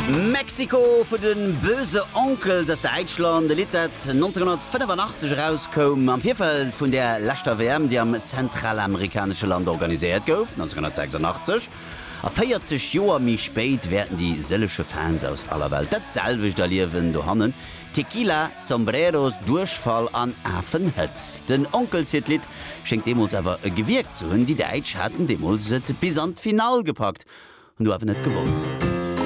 Mexiko für den böse Onkel, das der Deutschland Lied 1985 rauskom am Vierfeld von der letzter WM, die am zentralamerikanische Land organisiert gouf 1986. A 40 Joer mi spät werden die sellsche Fans aus aller Welt datselwech da liewen do hannen. Tequila, Sombreros, Durchfall an Affenhëtz. Den Onkelzitlied schenkt Demos awer gewirkt zu hunn, die Deitsch hatten Demos bis an Final gepackt und du hawen net gewonnen.